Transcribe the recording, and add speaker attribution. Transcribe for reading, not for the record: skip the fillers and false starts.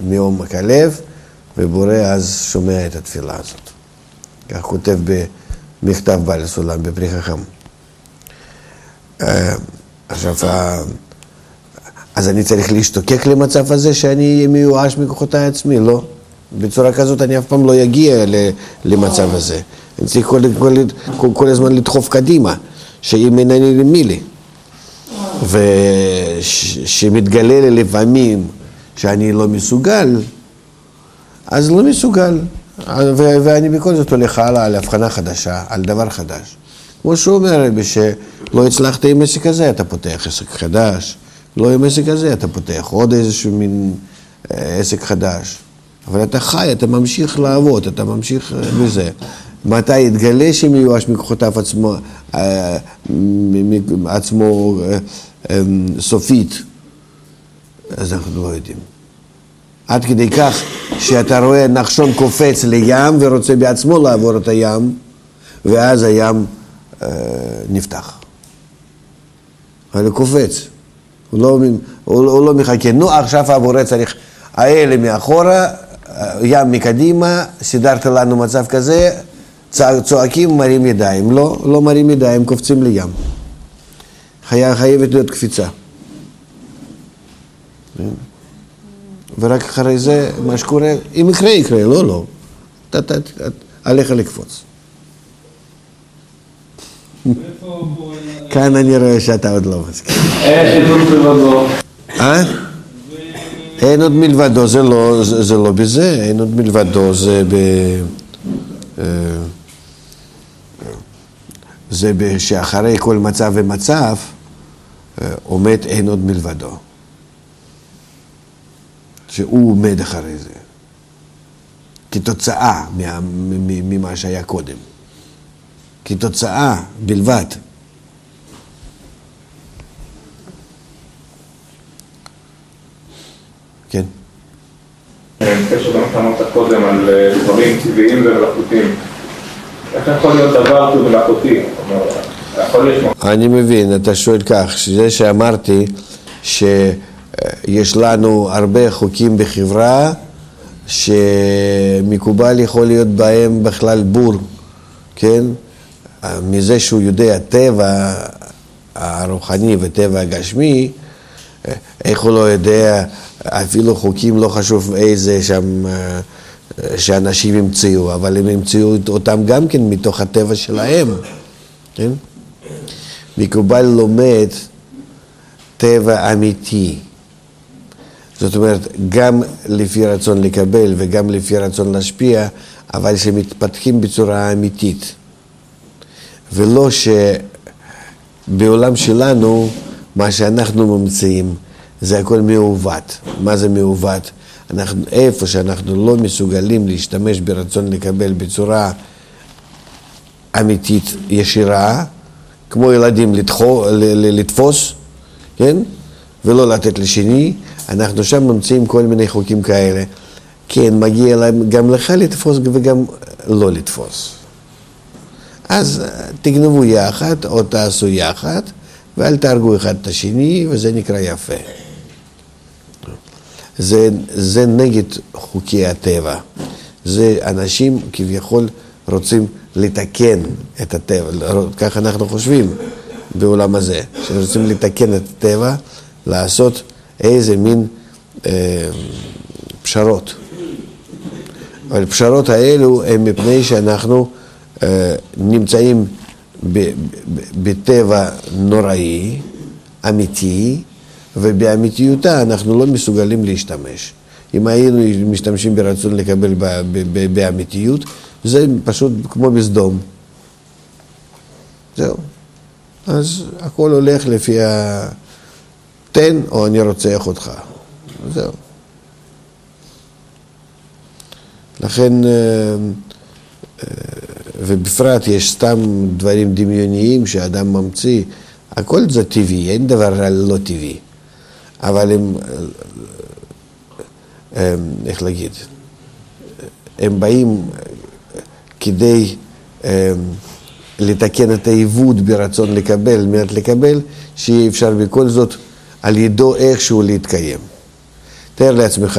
Speaker 1: מעומק הלב, ובורא אז שומע את התפילה הזאת. כך כותב במכתב בעל הסולם, בפרי חכם. עכשיו, אז אני צריך להשתוקק למצב הזה שאני אהיה מיואש מכוחותיי עצמי, לא. בצורה כזאת אני אף פעם לא אגיע למצב הזה. אני צריך כל הזמן לדחוף קדימה, שאם אינני למי לי. ושמתגלה לי לפעמים שאני לא מסוגל, אז לא מסוגל. ואני בכל זאת הולך הלאה על הבחנה חדשה, על דבר חדש. כמו שהוא אומר, שלא הצלחת עם עסק הזה, אתה פותח עסק חדש. לא עם עסק הזה, אתה פותח עוד איזשהו מין עסק חדש. אבל אתה חי, אתה ממשיך לעבוד, אתה ממשיך בזה. מתי יתגלה שמיואש מכוחותיו עצמו סופית, אז אנחנו לא יודעים. עד כדי כך שאתה רואה נחשון קופץ לים ורוצה בעצמו לעבור את הים, ואז הים נפתח. אבל הוא קופץ. הוא לא מחכה. נו, עכשיו הבורא צריך, האלה מאחורה, ים מקדימה, סידרת לנו מצב כזה, צועקים, מרים ידיים. לא מרים ידיים, קופצים לים. חייבת להיות קפיצה. ורק אחרי זה, מה שקורה, אם יקרה, לא. עליך לקפוץ. כאן אני רואה שאתה עוד לא מסכים.
Speaker 2: אין עוד מלבדו.
Speaker 1: אין עוד מלבדו, זה לא בזה, אין עוד מלבדו, זה שאחרי כל מצב ומצב עומד אין עוד מלבדו. שהוא עומד אחרי זה. כתוצאה ממה שהיה קודם. כתוצאה בלבד. כן.
Speaker 2: קשר גם אמרת קודם על דברים טבעיים ומלאכותיים. איך יכול להיות דבר שהוא מלאכותי?
Speaker 1: אני מבין, אתה שואל כך, שזה שאמרתי שיש לנו הרבה חוקים בחברה שמקובל יכול להיות בהם בכלל בור, כן? מזה שהוא יודע טבע הרוחני וטבע הגשמי, איך הוא לא יודע אפילו חוקים לא חשוב איזה שם שאנשים המציאו, אבל הם המציאו אותם גם כן מתוך הטבע שלהם, כן? מקובל לומד טבע אמיתי. זאת אומרת, גם לפי רצון לקבל וגם לפי רצון להשפיע, אבל שמתפתחים בצורה אמיתית. ולא שבעולם שלנו, מה שאנחנו ממציאים, זה הכל מעוות. מה זה מעוות? איפה שאנחנו לא מסוגלים להשתמש ברצון לקבל בצורה אמיתית ישירה, כמו ילדים לתפוס, כן? ולא לתת לשני, אנחנו שם ממציאים כל מיני חוקים כאלה. כן, מגיע להם גם לך לתפוס וגם לא לתפוס. אז תגנבו יחד או תעשו יחד, ואל תהרגו אחד את השני, וזה נקרא יפה. זה נגד חוקי הטבע. זה אנשים כביכול רוצים לתקן את הטבע. כך אנחנו חושבים בעולם הזה, שרוצים לתקן את הטבע, לעשות איזה מין פשרות. אבל הפשרות האלו הם מפני שאנחנו נמצאים בטבע נוראי, אמיתי, ובאמיתיותה אנחנו לא מסוגלים להשתמש. אם היינו משתמשים ברצון לקבל באמיתיות, זה פשוט כמו בסדום. זהו. אז הכל הולך לפי תן או אני רוצח אותך. זהו. לכן, ובפרט יש סתם דברים דמיוניים שאדם ממציא, הכל זה טבעי, אין דבר לא טבעי. אבל איך להגיד, הם באים כדי לתקן את העיוות ברצון לקבל, מעט לקבל, שאי אפשר בכל זאת על ידו איכשהו להתקיים. תאר לעצמך,